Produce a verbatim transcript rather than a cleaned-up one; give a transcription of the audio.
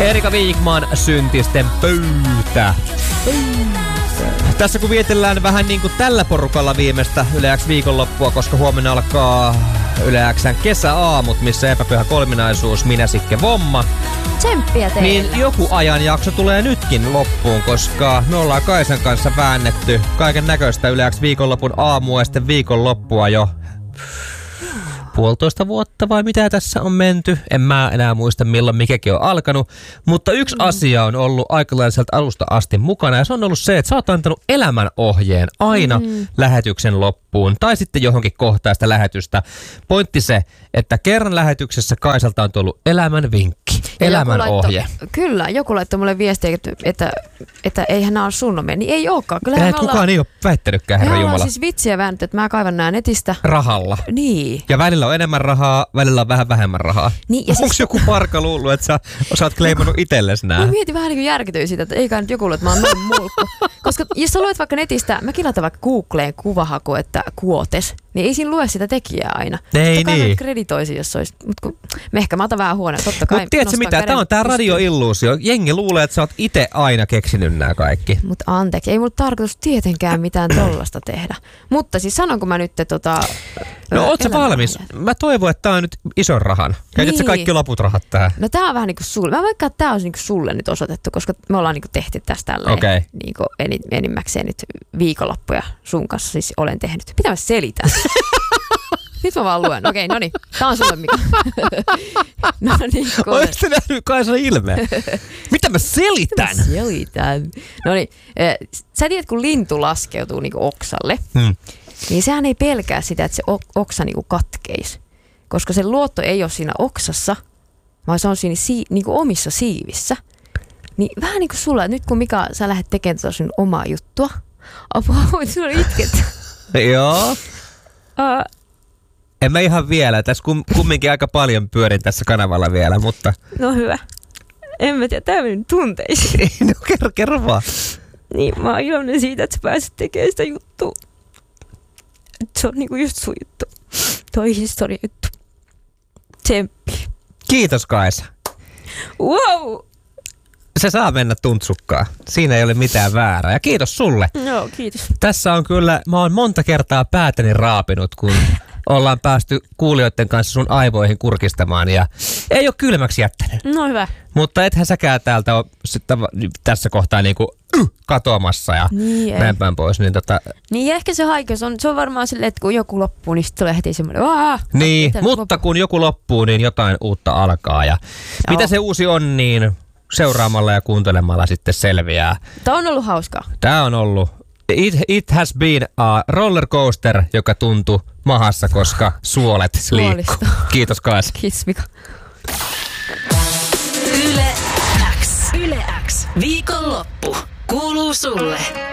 Erika Wigman, Syntisten pöytä. Tässä kun vietellään vähän niin kuin tällä porukalla viimeistä Yle X viikonloppua, koska huomenna alkaa Yle X:n kesäaamut, missä epäpyhä kolminaisuus, minä Sikke Vomma. Tsemppiä teille. Niin joku ajanjakso tulee nytkin loppuun, koska me ollaan Kaisan kanssa väännetty kaiken näköistä Yle X viikonlopun aamua ja sitten viikonloppua jo puolitoista vuotta vai mitä tässä on menty. En mä enää muista milloin mikäkin on alkanut. Mutta yksi mm. asia on ollut aika lailla sieltä alusta asti mukana ja se on ollut se, että sä oot antanut elämänohjeen aina mm. lähetyksen loppuun tai sitten johonkin kohtaan sitä lähetystä. Pointti se, että kerran lähetyksessä Kaisalta on tullut elämän vinkki, elämän ohje. Kyllä, joku laittoi mulle viestiä, että, että, että eihän nämä ole sun omia. Niin ei olekaan. Eihän kukaan ollaan... ei ole väittänytkään, herra Jumala. Me siis vitsiä väännetty, että mä kaivan nää netistä. Rahalla. Niin. Ja välillä on enemmän rahaa, välillä on vähän vähemmän rahaa. Niin, onko siis... joku parka luullut, että sä osaat kleimannut itsellesi nää? Mä mietin vähän niin kuin järkytyin siitä, että eikä nyt joku luule, että mä oon noin mulkku. Koska jos sä luet vaikka netistä, mäkin laitan vaikka Googleen kuvahaku, että kuotes, niin ei siinä lue sitä tekijää aina. Ei totta kai niin. mä kreditoisin, jos olisi. Mut kun, me ehkä mä otan vähän huoneen, totta kai. Mutta tiedätkö mitä, tää on tää radioilluusio. Jengi luulee, että sä oot itse aina keksinyt nää kaikki. Mutta anteeksi, ei mulla tarkoitus tietenkään mitään tollasta tehdä. Mutta siis sanonko mä nyt tota... No oot sä valmis? Mä toivon, että tää on nyt ison rahan. Käytät sä kaikki loput rahat tähän? No tää on vähän niinku sulle. Mä vaikka että tää olisi niinku sulle nyt osoitettu, koska me ollaan niinku tehty tästä tälleen okay. niinku enimmäkseen nyt viikonloppuja sun kanssa siis olen tehnyt. Mitä mä selitän? Nyt mä vaan luen. Okei, no niin. Tää on sulle, Mika. No niin, kuule. Oletko te nähnyt Kaisan ilmeen? Mitä mä selitän? Mitä mä selitän? No niin. Sä tiedät, kun lintu laskeutuu niinku oksalle, hmm. niin sehän ei pelkää sitä, että se oksa niinku katkeisi. Koska se luotto ei ole siinä oksassa, vaan se on siinä si- niinku omissa siivissä. Niin vähän niin kuin sulla, nyt kun Mika, sä lähdet tekemään tuota sun omaa juttua. Apua, voit sulla itket. Joo. Uh, en mä ihan vielä. Tässä kum, kumminkin aika paljon pyörin tässä kanavalla vielä, mutta... No hyvä. En mä tiedä, tää meni tunteisiin. No kerro, kerro vaan. Niin, mä oon iloinen siitä, että sä pääset tekemään sitä juttua. Että se on niinku just sun juttu. Toi historia juttu. Tsemppi. Kiitos Kaisa. Wow! Se saa mennä tuntsukkaan. Siinä ei ole mitään väärää. Ja kiitos sulle. Joo, kiitos. Tässä on kyllä, mä oon monta kertaa päätäni raapinut, kun ollaan päästy kuulijoiden kanssa sun aivoihin kurkistamaan ja ei ole kylmäksi jättänyt. No hyvä. Mutta ethän säkään täältä ole sitten tässä kohtaa niinku uh, katoamassa ja niin näin päin pois. Niin, tota... niin ehkä se haike, se on, se on varmaan silleen, että kun joku loppuu, niin sitten tulee heti semmoinen aah. Niin, mutta loppu. Kun joku loppuu, niin jotain uutta alkaa. Ja mitä se uusi on, niin seuraamalla ja kuuntelemalla sitten selviää. Tämä on ollut hauskaa. Tämä on ollut. It, it has been a roller coaster, joka tuntui mahassa, koska suolet liikkuu. Kiitos Kaisa. Kiitos Mika. Yle X. Yle X. Viikonloppu kuuluu sulle.